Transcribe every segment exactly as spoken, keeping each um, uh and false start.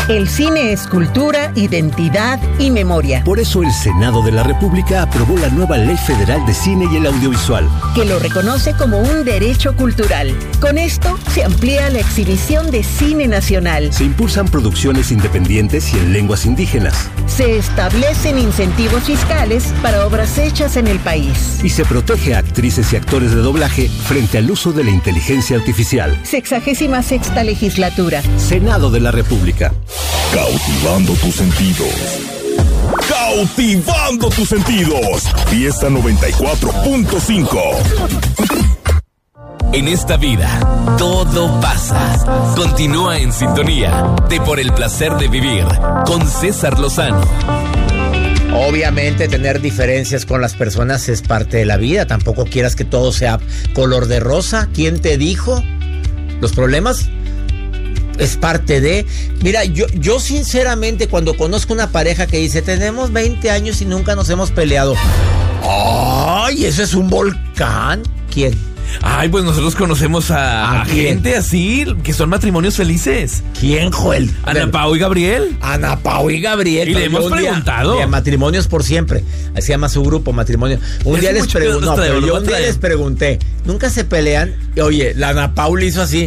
El cine es cultura, identidad y memoria. Por eso el Senado de la República aprobó la nueva Ley Federal de Cine y el Audiovisual, que lo reconoce como un derecho cultural. Con esto se amplía la exhibición de cine nacional. Se impulsan producciones independientes y en lenguas indígenas. Se establecen incentivos fiscales para obras hechas en el país. Y se protege a actrices y actores de doblaje frente al uso de la inteligencia artificial. Sexagésima sexta legislatura. Senado de la República. Cautivando tus sentidos. Cautivando tus sentidos. Fiesta noventa y cuatro punto cinco. En esta vida, todo pasa. Continúa en sintonía de Por el Placer de Vivir con César Lozano. Obviamente tener diferencias con las personas es parte de la vida. Tampoco quieras que todo sea color de rosa. ¿Quién te dijo? Los problemas es parte de... Mira, yo, yo sinceramente cuando conozco una pareja que dice tenemos veinte años y nunca nos hemos peleado. ¡Ay, eso es un volcán! ¿Quién? Ay, pues nosotros conocemos a, ¿A a gente así, que son matrimonios felices. ¿Quién, Joel? Ana Pau y Gabriel. Ana Pau y Gabriel. Y le hemos preguntado. Día, matrimonios por siempre. Así se llama su grupo, Matrimonio. Un día les pregunté. No, pero yo un día les pregunté. ¿Nunca se pelean? Y, oye, la Ana Pau le hizo así.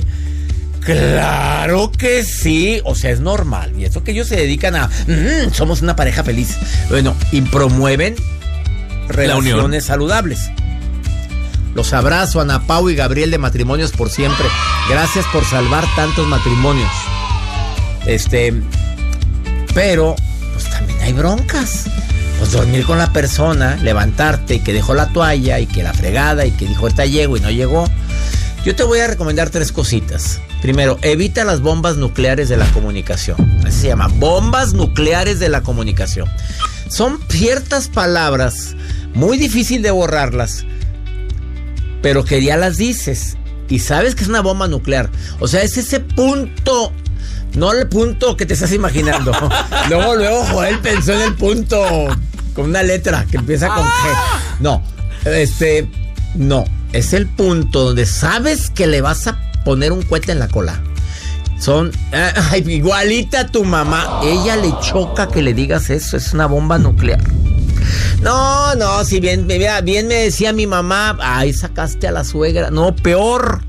Claro que sí. O sea, es normal. Y eso que ellos se dedican a. Mmm, somos una pareja feliz. Bueno, y promueven relaciones saludables. Los abrazo, Ana Pau y Gabriel de Matrimonios por Siempre. Gracias por salvar tantos matrimonios. Este, pero, pues también hay broncas. Pues dormir con la persona, levantarte y que dejó la toalla y que la fregada y que dijo ahorita llego y no llegó. Yo te voy a recomendar tres cositas. Primero, evita las bombas nucleares de la comunicación. Así se llama, bombas nucleares de la comunicación. Son ciertas palabras, muy difícil de borrarlas, pero que ya las dices y sabes que es una bomba nuclear. O sea, es ese punto, no el punto que te estás imaginando. Luego, luego Joel pensó en el punto con una letra que empieza con G. No, este, no, es el punto donde sabes que le vas a poner un cohete en la cola. Son, ay, igualita a tu mamá. Ella le choca que le digas eso, es una bomba nuclear. No, no, si bien, bien me decía mi mamá, ay, sacaste a la suegra. No, peor.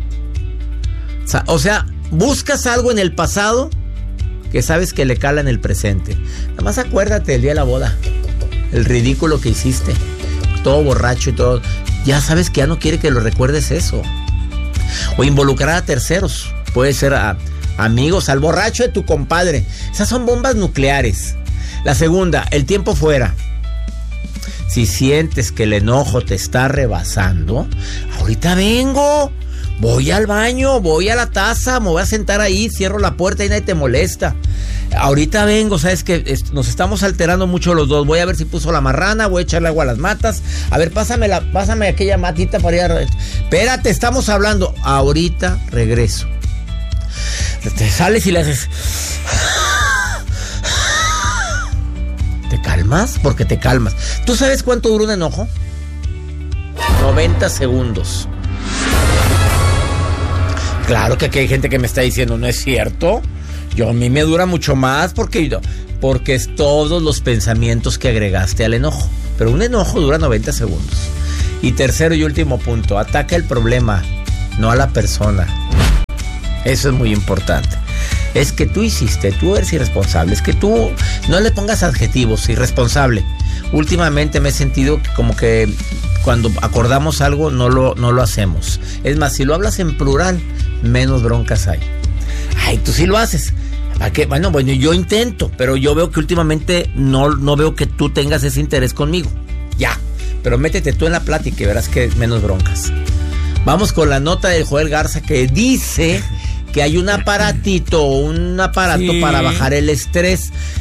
O sea, buscas algo en el pasado que sabes que le cala en el presente. Nada más acuérdate del día de la boda, el ridículo que hiciste, todo borracho y todo. Ya sabes que ya no quiere que lo recuerdes eso. O involucrar a terceros. Puede ser a amigos, al borracho de tu compadre. Esas son bombas nucleares. La segunda, el tiempo fuera. Si sientes que el enojo te está rebasando, ahorita vengo, voy al baño, voy a la taza, me voy a sentar ahí, cierro la puerta y nadie te molesta. Ahorita vengo, sabes que nos estamos alterando mucho los dos. Voy a ver si puso la marrana, voy a echarle agua a las matas. A ver, pásame la, pásame aquella matita para ir a... Espérate, estamos hablando. Ahorita regreso. Te sales y le haces... ¿Te calmas? Porque te calmas. ¿Tú sabes cuánto dura un enojo? noventa segundos. Claro que aquí hay gente que me está diciendo, ¿no es cierto? Yo, a mí me dura mucho más porque, porque es todos los pensamientos que agregaste al enojo. Pero un enojo dura noventa segundos. Y tercero y último punto, ataca el problema, no a la persona. Eso es muy importante. Es que tú hiciste, tú eres irresponsable. Es que tú no le pongas adjetivos, irresponsable. Últimamente me he sentido que como que cuando acordamos algo no lo, no lo hacemos. Es más, si lo hablas en plural, menos broncas hay. Ay, tú sí lo haces. ¿Para qué? Bueno, bueno, yo intento, pero yo veo que últimamente no, no veo que tú tengas ese interés conmigo. Ya, pero métete tú en la plática y verás que menos broncas. Vamos con la nota de Joel Garza que dice que hay un aparatito, un aparato sí. para bajar el estrés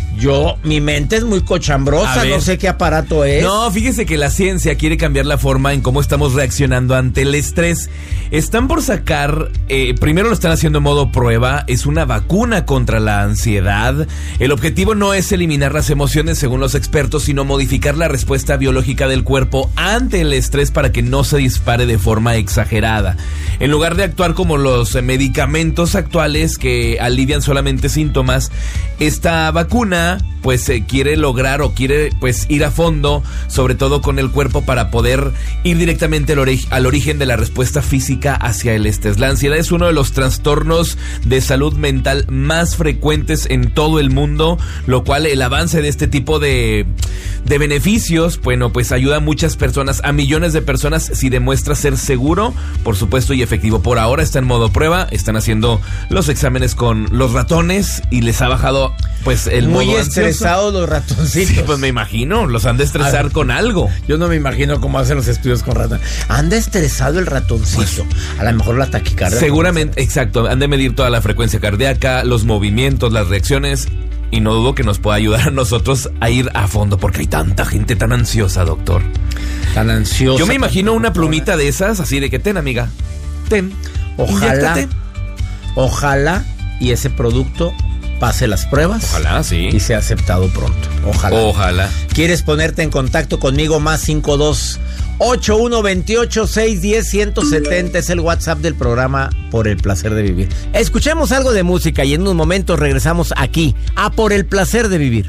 Yo, mi mente es muy cochambrosa, no sé qué aparato es. No, fíjese que la ciencia quiere cambiar la forma en cómo estamos reaccionando ante el estrés. Están por sacar, eh, primero lo están haciendo en modo prueba, es una vacuna contra la ansiedad. El objetivo no es eliminar las emociones según los expertos, sino modificar la respuesta biológica del cuerpo ante el estrés para que no se dispare de forma exagerada. En lugar de actuar como los medicamentos actuales que alivian solamente síntomas, esta vacuna pues eh, quiere lograr o quiere pues ir a fondo, sobre todo con el cuerpo, para poder ir directamente al, ori- al origen de la respuesta física hacia el estrés. La ansiedad es uno de los trastornos de salud mental más frecuentes en todo el mundo, lo cual el avance de este tipo de, de beneficios, bueno, pues ayuda a muchas personas, a millones de personas, si demuestra ser seguro, por supuesto, y efectivo. Por ahora está en modo prueba, están haciendo los exámenes con los ratones y les ha bajado pues el muy modo estresados los ratoncitos. Sí, pues me imagino, los han de estresar ver, con algo. Yo no me imagino cómo hacen los estudios con ratones. Anda estresado el ratoncito. Pues, a lo mejor la taquicardia. Seguramente, exacto. Han de medir toda la frecuencia cardíaca, los movimientos, las reacciones. Y no dudo que nos pueda ayudar a nosotros a ir a fondo, porque hay tanta gente tan ansiosa, doctor. Tan ansiosa. Yo me imagino una plumita de esas, así de que ten, amiga. Ten. Ojalá. Inyéctate. Ojalá y ese producto pase las pruebas. Ojalá, sí. Y sea aceptado pronto. Ojalá. Ojalá. ¿Quieres ponerte en contacto conmigo? Más cinco dos ocho uno veintiocho seis diez ciento setenta es el WhatsApp del programa Por el Placer de Vivir. Escuchemos algo de música y en unos momentos regresamos aquí a Por el Placer de Vivir.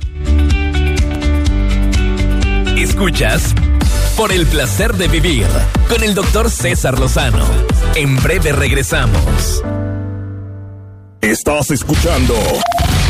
Escuchas Por el Placer de Vivir con el doctor César Lozano. En breve regresamos. Estás escuchando